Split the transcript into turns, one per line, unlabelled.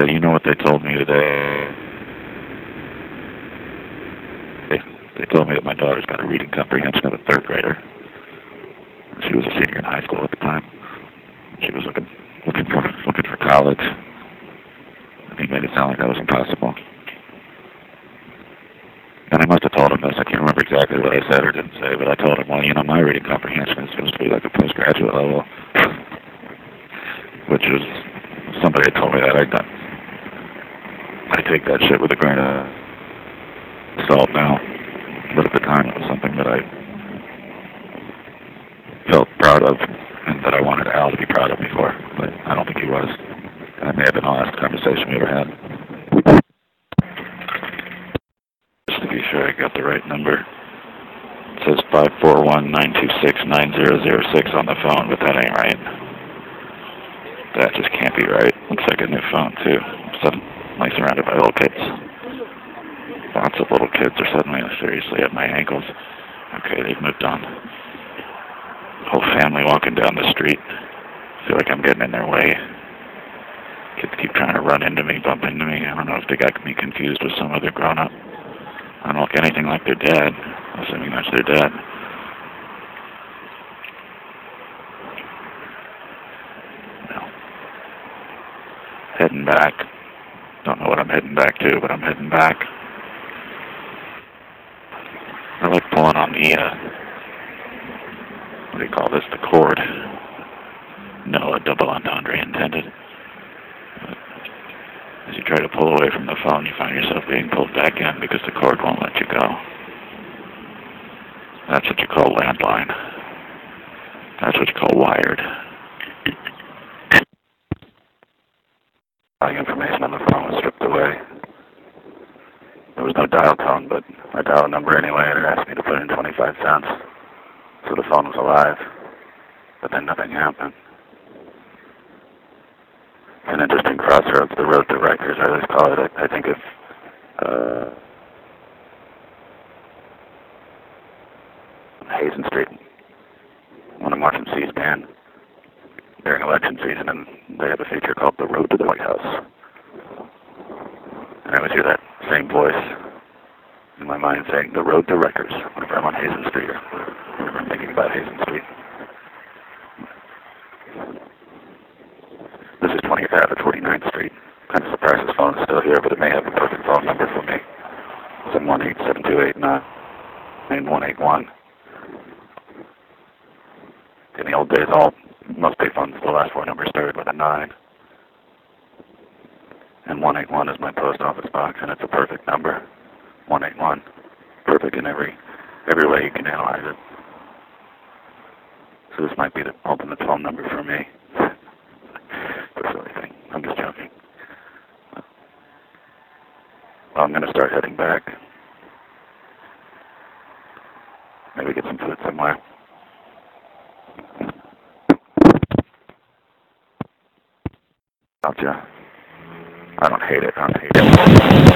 you know what they told me today? They told me that my daughter's got a reading comprehension of a third grader. She was a senior in high school at the time. She was looking for college. And he made it sound like that was impossible. And I must have told him this. I can't remember exactly what I said or didn't say, but I told him, well, you know, my reading comprehension is supposed to be like a postgraduate level, which is somebody had told me that. I take that shit with a grain of salt now, but at the time it was something that I felt proud of and that I wanted Al to be proud of me for, but I don't think he was. And that may have been the last conversation we ever had. Just to be sure I got the right number. It says 541-926-9006 on the phone, but that ain't right. That just can't be right. Looks like a new phone, too. Suddenly surrounded by little kids. Lots of little kids are suddenly seriously at my ankles. Okay, they've moved on. Whole family walking down the street. Feel like I'm getting in their way. Kids keep trying to run into me, bump into me. I don't know if they got me confused with some other grown-up. I don't look anything like their dad, assuming that's their dad. Well, heading back. Don't know what I'm heading back to, but I'm heading back. I like pulling on the, what do you call this, the cord. No, a double entendre intended. As you try to pull away from the phone, you find yourself being pulled back in because the cord won't let you go. That's what you call landline. That's what you call wired. My information on the phone was stripped away. There was no dial tone, but I dialed a number anyway, and it asked me to put in 25 cents. So the phone was alive. But then nothing happened. It's an interesting crossroads, the road to Rikers, I always call it. I think of Hazen Street. When I'm watching C-SPAN during election season, and they have a feature called The Road to the White House. And I always hear that same voice in my mind saying, the road to Rikers, whenever I'm on Hazen Street, or whenever I'm thinking about Hazen Street. This is 20th Ave at 49th Street. Kind of surprised this phone is still here, but it may have the perfect phone number for me. 718-728-9181. In the old days, most payphones, the last four numbers started with a 9. And 181 is my post office box, and it's a perfect number. 181. Perfect in every way you can analyze it. So this might be the ultimate phone number for me. For silly thing. I'm just joking. Well, I'm going to start heading back. Maybe get some food somewhere. Gotcha. I don't hate it.